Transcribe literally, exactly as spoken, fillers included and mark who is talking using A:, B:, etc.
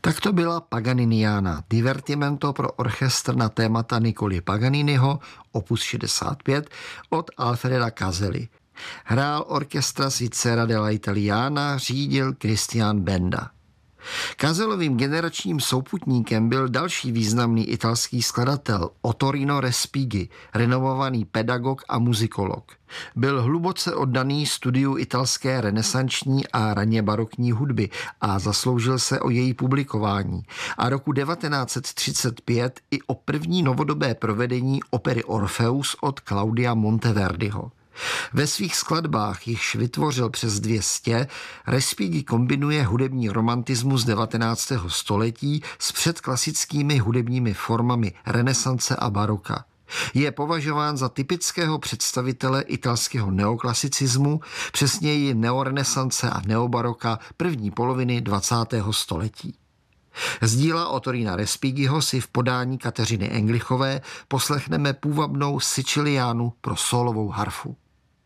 A: Tak to byla Paganiniana, divertimento pro orchestr na témata Niccolò Paganiniho, opus šedesát pět, od Alfreda Caselli. Hrál orchestra Svizzera della Italiana, řídil Christian Benda. Casellovým generačním souputníkem byl další významný italský skladatel Ottorino Respighi, renomovaný pedagog a muzikolog. Byl hluboce oddaný studiu italské renesanční a raně barokní hudby a zasloužil se o její publikování. A roku devatenáct set třicet pět i o první novodobé provedení opery Orfeus od Claudia Monteverdiho. Ve svých skladbách, jichž vytvořil přes dvě stě, Respighi kombinuje hudební romantismus devatenáctého století s předklasickými hudebními formami renesance a baroka. Je považován za typického představitele italského neoklasicismu, přesněji neorenesance a neobaroka první poloviny dvacátého století. Z díla Ottorina Respighiho si v podání Kateřiny Englichové poslechneme půvabnou Siciliánu pro sólovou harfu.